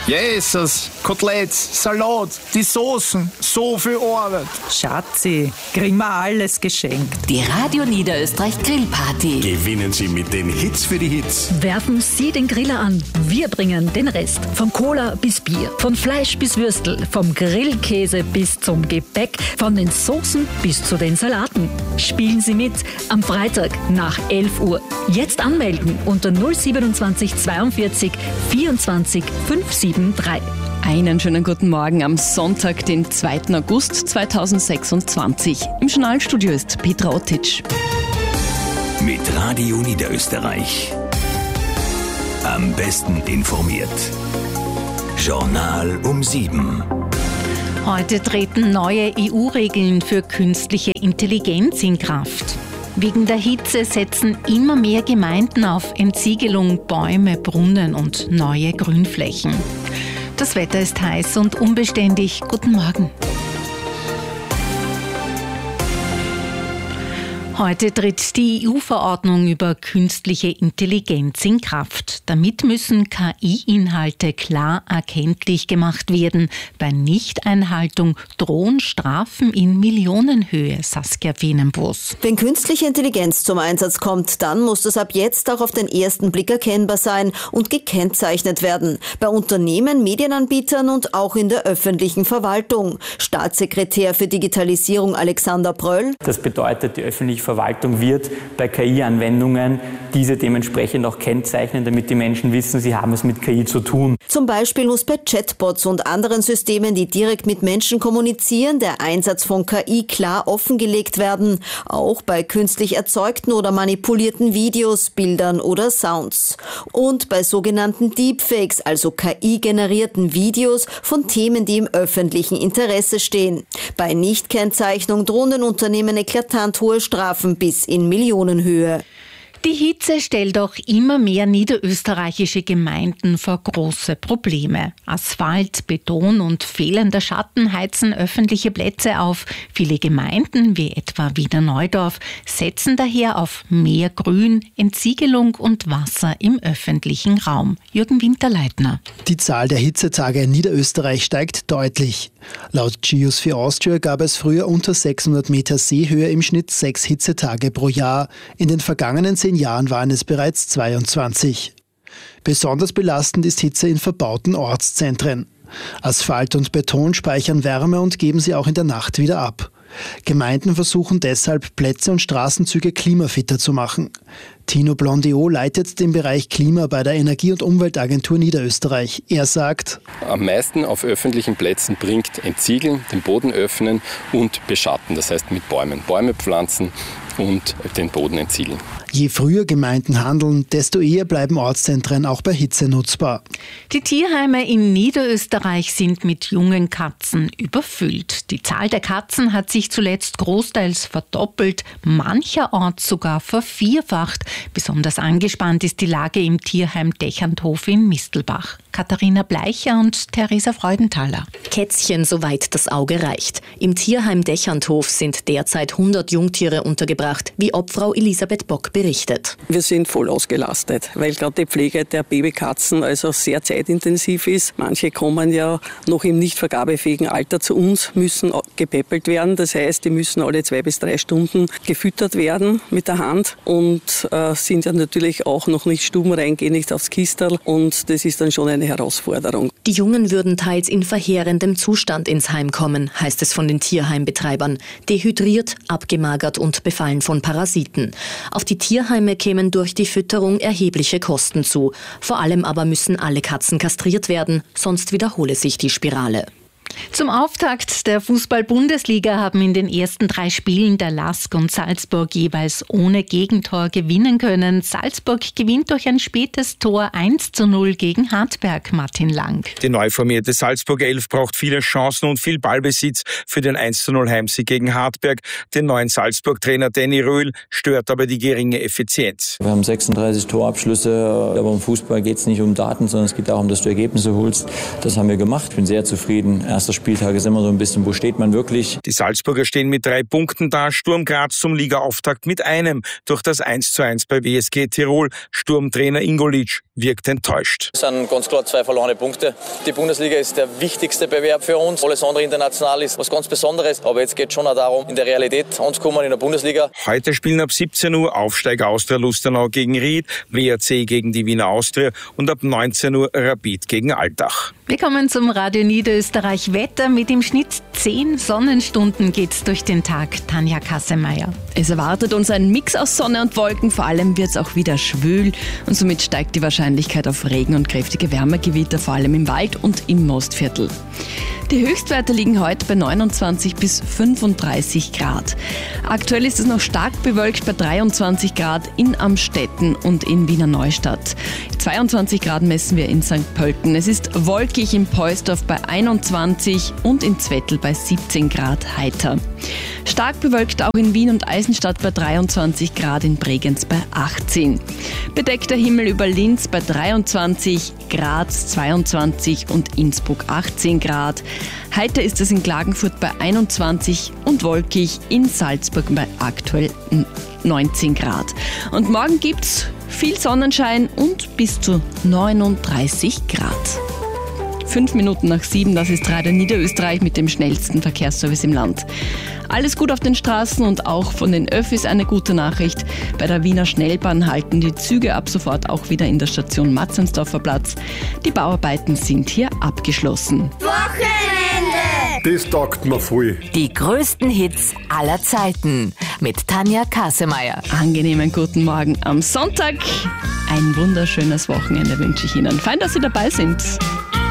Jesus, Koteletts, Salat, die Soßen, so viel Arbeit. Schatzi, kriegen wir alles geschenkt. Die Radio Niederösterreich Grillparty. Gewinnen Sie mit den Hits für die Hits. Werfen Sie den Griller an. Wir bringen den Rest. Von Cola bis Bier, von Fleisch bis Würstel, vom Grillkäse bis zum Gebäck, von den Soßen bis zu den Salaten. Spielen Sie mit am Freitag nach 11 Uhr. Jetzt anmelden unter 027 42 24 573. Einen schönen guten Morgen am Sonntag, den 2. August 2026. Im Journalstudio ist Petra Ottitsch. Mit Radio Niederösterreich. Am besten informiert. Journal um 7. Heute treten neue EU-Regeln für künstliche Intelligenz in Kraft. Wegen der Hitze setzen immer mehr Gemeinden auf Entsiegelung, Bäume, Brunnen und neue Grünflächen. Das Wetter ist heiß und unbeständig. Guten Morgen. Heute tritt die EU-Verordnung über künstliche Intelligenz in Kraft. Damit müssen KI-Inhalte klar erkenntlich gemacht werden. Bei Nichteinhaltung drohen Strafen in Millionenhöhe, Saskia Wienenbus. Wenn künstliche Intelligenz zum Einsatz kommt, dann muss das ab jetzt auch auf den ersten Blick erkennbar sein und gekennzeichnet werden. Bei Unternehmen, Medienanbietern und auch in der öffentlichen Verwaltung. Staatssekretär für Digitalisierung Alexander Bröll. Das bedeutet, die öffentliche Verwaltung wird bei KI-Anwendungen diese dementsprechend auch kennzeichnen, damit die Menschen wissen, sie haben es mit KI zu tun. Zum Beispiel muss bei Chatbots und anderen Systemen, die direkt mit Menschen kommunizieren, der Einsatz von KI klar offengelegt werden. Auch bei künstlich erzeugten oder manipulierten Videos, Bildern oder Sounds. Und bei sogenannten Deepfakes, also KI-generierten Videos von Themen, die im öffentlichen Interesse stehen. Bei Nichtkennzeichnung drohen den Unternehmen eklatant hohe Strafen bis in Millionenhöhe. Die Hitze stellt auch immer mehr niederösterreichische Gemeinden vor große Probleme. Asphalt, Beton und fehlender Schatten heizen öffentliche Plätze auf. Viele Gemeinden, wie etwa Wiener Neudorf, setzen daher auf mehr Grün, Entsiegelung und Wasser im öffentlichen Raum. Jürgen Winterleitner. Die Zahl der Hitzetage in Niederösterreich steigt deutlich. Laut Geosphere Austria gab es früher unter 600 Meter Seehöhe im Schnitt 6 Hitzetage pro Jahr. In den vergangenen 10 Jahren waren es bereits 22. Besonders belastend ist Hitze in verbauten Ortszentren. Asphalt und Beton speichern Wärme und geben sie auch in der Nacht wieder ab. Gemeinden versuchen deshalb, Plätze und Straßenzüge klimafitter zu machen. Tino Blondiot leitet den Bereich Klima bei der Energie- und Umweltagentur Niederösterreich. Er sagt: Am meisten auf öffentlichen Plätzen bringt Entsiegeln, den Boden öffnen und beschatten, das heißt mit Bäumen. Bäume pflanzen und den Boden entsiegeln. Je früher Gemeinden handeln, desto eher bleiben Ortszentren auch bei Hitze nutzbar. Die Tierheime in Niederösterreich sind mit jungen Katzen überfüllt. Die Zahl der Katzen hat sich zuletzt großteils verdoppelt, mancherorts sogar vervierfacht. Besonders angespannt ist die Lage im Tierheim Dechanthof in Mistelbach. Katharina Bleicher und Theresa Freudenthaler. Kätzchen, soweit das Auge reicht. Im Tierheim Dechanthof sind derzeit 100 Jungtiere untergebracht, wie Obfrau Elisabeth Bock berichtet. Wir sind voll ausgelastet, weil gerade die Pflege der Babykatzen also sehr zeitintensiv ist. Manche kommen ja noch im nicht vergabefähigen Alter zu uns, müssen gepäppelt werden. Das heißt, die müssen alle 2 bis 3 Stunden gefüttert werden mit der Hand und sind ja natürlich auch noch nicht stubenrein, gehen nicht aufs Kistel und das ist dann schon eine Herausforderung. Die Jungen würden teils in verheerendem Zustand ins Heim kommen, heißt es von den Tierheimbetreibern. Dehydriert, abgemagert und befallen von Parasiten. Auf die Tierheime kämen durch die Fütterung erhebliche Kosten zu. Vor allem aber müssen alle Katzen kastriert werden, sonst wiederhole sich die Spirale. Zum Auftakt der Fußball-Bundesliga haben in den ersten 3 Spielen der LASK und Salzburg jeweils ohne Gegentor gewinnen können. Salzburg gewinnt durch ein spätes Tor 1:0 gegen Hartberg. Martin Lang. Die neu formierte Salzburger Elf braucht viele Chancen und viel Ballbesitz für den 1:0 Heimsieg gegen Hartberg. Den neuen Salzburg-Trainer Danny Röhl stört aber die geringe Effizienz. Wir haben 36 Torabschlüsse, aber im Fußball geht es nicht um Daten, sondern es geht darum, dass du Ergebnisse holst. Das haben wir gemacht. Ich bin sehr zufrieden. Erster Spieltag ist immer so ein bisschen, wo steht man wirklich? Die Salzburger stehen mit 3 Punkten da. Sturm Graz zum Ligaauftakt mit einem durch das 1:1 bei WSG Tirol. Sturmtrainer Ingolic wirkt enttäuscht. Es sind ganz klar 2 verlorene Punkte. Die Bundesliga ist der wichtigste Bewerb für uns. Alles andere international ist was ganz Besonderes. Aber jetzt geht es schon auch darum, in der Realität anzukommen in der Bundesliga. Heute spielen ab 17 Uhr Aufsteiger Austria Lustenau gegen Ried, WRC gegen die Wiener Austria und ab 19 Uhr Rapid gegen Altach. Wir kommen zum Radio Niederösterreich Wetter. Mit im Schnitt 10 Sonnenstunden geht's durch den Tag. Tanja Kassemeyer. Es erwartet uns ein Mix aus Sonne und Wolken. Vor allem wird es auch wieder schwül und somit steigt die Wahrscheinlichkeit auf Regen und kräftige Wärmegewitter, vor allem im Wald und im Mostviertel. Die Höchstwerte liegen heute bei 29 bis 35 Grad. Aktuell ist es noch stark bewölkt bei 23 Grad in Amstetten und in Wiener Neustadt. 22 Grad messen wir in St. Pölten. Es ist wolkig in Poisdorf bei 21 und in Zwettl bei 17 Grad heiter. Stark bewölkt auch in Wien und Eisenstadt bei 23 Grad, in Bregenz bei 18. Bedeckter Himmel über Linz bei 23, Graz 22 und Innsbruck 18 Grad. Heiter ist es in Klagenfurt bei 21 und wolkig in Salzburg bei aktuell 19 Grad. Und morgen gibt's viel Sonnenschein und bis zu 39 Grad. 5 Minuten nach 7, das ist Radio Niederösterreich mit dem schnellsten Verkehrsservice im Land. Alles gut auf den Straßen und auch von den Öffis eine gute Nachricht. Bei der Wiener Schnellbahn halten die Züge ab sofort auch wieder in der Station Matzensdorfer Platz. Die Bauarbeiten sind hier abgeschlossen. Wochenende! Das taugt mir voll. Die größten Hits aller Zeiten mit Tanja Kassemeyer. Angenehmen guten Morgen am Sonntag. Ein wunderschönes Wochenende wünsche ich Ihnen. Fein, dass Sie dabei sind.